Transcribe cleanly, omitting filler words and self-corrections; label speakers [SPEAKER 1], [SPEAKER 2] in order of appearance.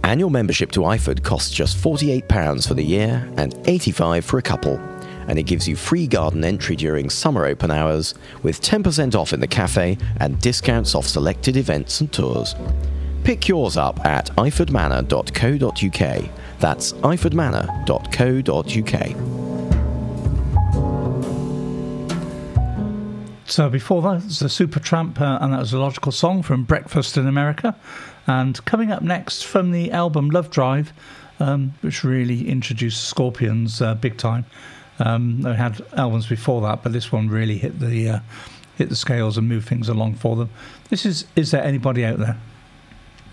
[SPEAKER 1] Annual membership to iFood costs just £48 for the year and £85 for a couple, and it gives you free garden entry during summer open hours with 10% off in the cafe and discounts off selected events and tours. Pick yours up at ifordmanor.co.uk. That's ifordmanor.co.uk.
[SPEAKER 2] So before that was the Supertramp, and that was a Logical Song from Breakfast in America. And coming up next from the album Love Drive, which really introduced Scorpions big time. They had albums before that, but this one really hit the scales and moved things along for them. This is There Anybody Out There?